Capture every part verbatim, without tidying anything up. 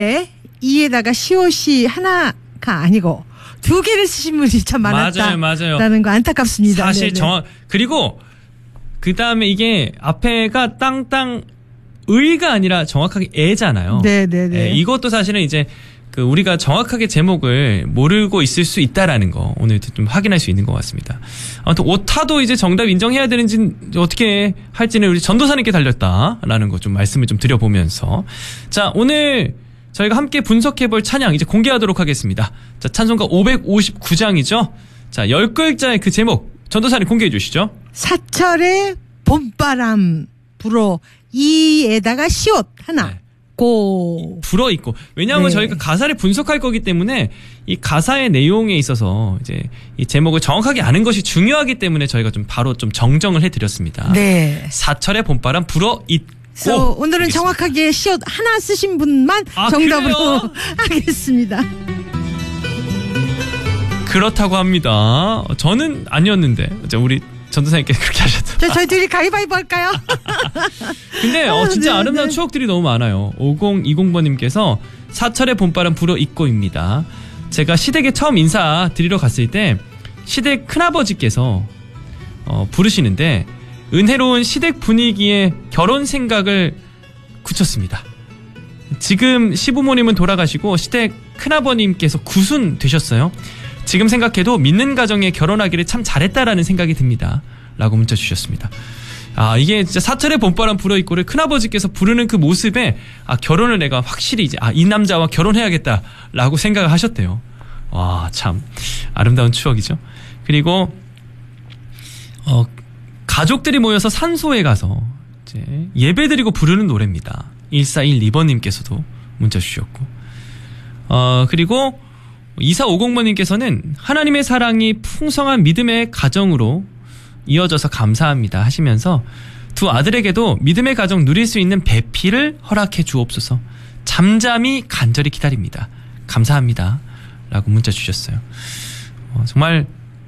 이에다가 시옷이 하나가 아니고 두 개를 쓰신 분이 참 많았다. 맞아요, 맞아요. 라는 거 안타깝습니다. 사실 네네. 정확, 그리고 그 다음에 이게 앞에가 땅땅 의가 아니라 정확하게 애잖아요. 네네네. 예, 이것도 사실은 이제 그 우리가 정확하게 제목을 모르고 있을 수 있다라는 거 오늘 좀 확인할 수 있는 것 같습니다. 아무튼 오타도 이제 정답 인정해야 되는지 어떻게 할지는 우리 전도사님께 달렸다라는 거 좀 말씀을 좀 드려보면서 자 오늘 저희가 함께 분석해볼 찬양 이제 공개하도록 하겠습니다. 자 찬송가 오백오십구 장이죠. 자 열 글자의 그 제목 전도사님 공개해 주시죠. 사철의 봄바람 불어 이에다가 시옷 하나. 네. 고 불어 있고 왜냐하면 네. 저희가 가사를 분석할 거기 때문에 이 가사의 내용에 있어서 이제 이 제목을 정확하게 아는 것이 중요하기 때문에 저희가 좀 바로 좀 정정을 해드렸습니다. 네. 사철의 봄바람 불어 있고 So, 오늘은 되겠습니다. 정확하게 시옷 하나 쓰신 분만 아, 정답으로 그래요? 하겠습니다. 그렇다고 합니다. 저는 아니었는데 이제 우리 전도사님께 그렇게 하셨죠. 저, 저희 둘이 가위바위보 할까요? 근데 어, 진짜 네, 아름다운 네. 추억들이 너무 많아요. 오공이공 번님께서 사철의 봄바람 불어 있고입니다. 제가 시댁에 처음 인사 드리러 갔을 때 시댁 큰아버지께서 어, 부르시는데 은혜로운 시댁 분위기에 결혼 생각을 굳혔습니다. 지금 시부모님은 돌아가시고 시댁 큰아버님께서 구순 되셨어요. 지금 생각해도 믿는 가정에 결혼하기를 참 잘했다라는 생각이 듭니다. 라고 문자 주셨습니다. 아 이게 진짜 사철의 봄바람 불어있고를 큰아버지께서 부르는 그 모습에 아 결혼을 내가 확실히 이제 아 이 남자와 결혼해야겠다라고 생각을 하셨대요. 와 참 아름다운 추억이죠. 그리고 어 가족들이 모여서 산소에 가서 이제 예배드리고 부르는 노래입니다. 일사일이 번님께서도 문자 주셨고 어 그리고 이사오공 번님께서는 하나님의 사랑이 풍성한 믿음의 가정으로 이어져서 감사합니다 하시면서 두 아들에게도 믿음의 가정 누릴 수 있는 배필을 허락해 주옵소서. 잠잠히 간절히 기다립니다. 감사합니다 라고 문자 주셨어요. 어, 정말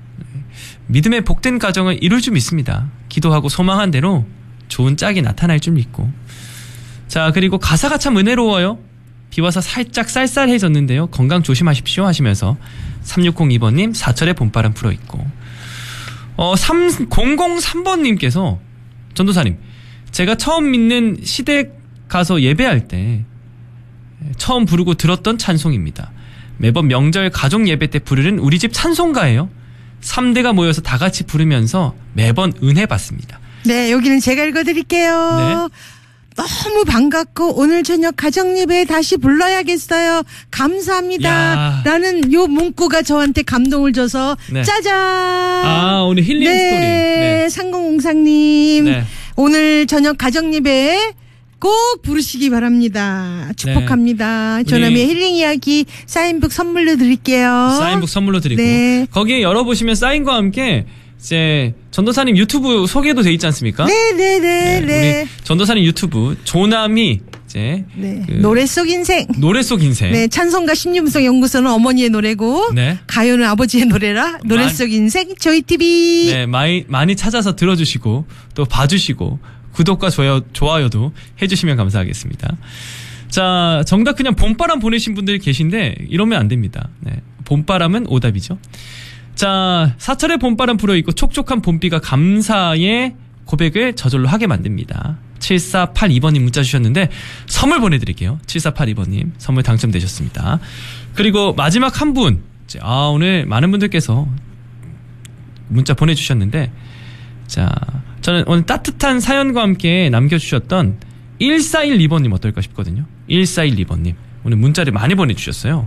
믿음의 복된 가정을 이룰 줄 믿습니다. 기도하고 소망한 대로 좋은 짝이 나타날 줄 믿고. 자 그리고 가사가 참 은혜로워요. 비와서 살짝 쌀쌀해졌는데요. 건강 조심하십시오 하시면서 삼육공이 번님 사철의 봄바람 불어있고 어, 공공삼 번님께서 전도사님 제가 처음 믿는 시댁 가서 예배할 때 처음 부르고 들었던 찬송입니다. 매번 명절 가족 예배 때 부르는 우리 집 찬송가예요. 삼 대가 모여서 다 같이 부르면서 매번 은혜 받습니다. 네, 여기는 제가 읽어드릴게요. 네. 너무 반갑고 오늘 저녁 가정예배에 다시 불러야겠어요. 감사합니다. 야. 라는 요 문구가 저한테 감동을 줘서 네. 짜잔. 아 오늘 힐링 네, 스토리. 네. 상공공사님 네. 오늘 저녁 가정예배에 꼭 부르시기 바랍니다. 축복합니다. 네. 조남의 우리 힐링 이야기 사인북 선물로 드릴게요. 사인북 선물로 드리고 네. 거기에 열어보시면 사인과 함께 이제 전도사님 유튜브 소개도 돼 있지 않습니까? 네네네. 네, 네, 네. 우리 전도사님 유튜브 조남이 이제 네. 그 노래 속 인생. 노래 속 인생. 네, 찬송가 십육음성 연구소는 어머니의 노래고 네. 가요는 아버지의 노래라 노래 많이- 속 인생 저희티비. 네, 많이 많이 찾아서 들어주시고 또 봐주시고 구독과 좋아요 좋아요도 해주시면 감사하겠습니다. 자, 정답 그냥 봄바람 보내신 분들 계신데 이러면 안 됩니다. 네, 봄바람은 오답이죠. 자, 사철의 봄바람 불어있고 촉촉한 봄비가 감사의 고백을 저절로 하게 만듭니다. 칠사팔이 번님 문자 주셨는데 선물 보내드릴게요. 칠사팔이 번님 선물 당첨되셨습니다. 그리고 마지막 한 분, 아 오늘 많은 분들께서 문자 보내주셨는데 자 저는 오늘 따뜻한 사연과 함께 남겨주셨던 일사일이 번님 어떨까 싶거든요. 일사일이 번님 오늘 문자를 많이 보내주셨어요.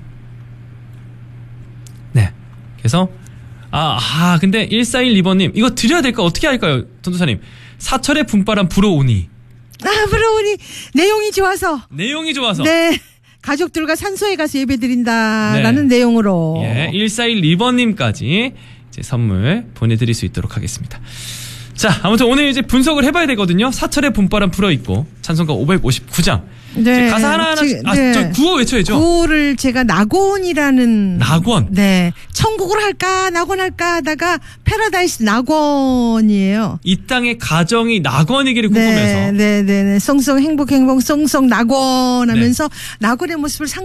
네, 그래서 아, 아 근데 일사일이 번님 이거 드려야 될까 어떻게 할까요 전도사님? 사철의 봄바람 불어오니. 아, 불어오니 내용이 좋아서. 내용이 좋아서. 네. 가족들과 산소에 가서 예배드린다라는 네. 내용으로. 예, 일사일이 번님까지 이제 선물 보내드릴 수 있도록 하겠습니다. 자. 자, 아무튼 오늘 이제 분석을 해봐야 되거든요. 사철의 봄바람 불어있고 찬송가 오백오십구 장. 네. 가사 하나하나 지금, 아, 네. 저 구호 외쳐야죠. 구호를 제가 낙원이라는 낙원. 네. 천국을 할까 낙원 할까 하다가 패러다이스 낙원이에요. 이 땅의 가정이 낙원이기를 꿈꾸면서 네, 네, 네, 네. 송송 행복 행복 송송 낙원 하면서 네. 낙원의 모습을 상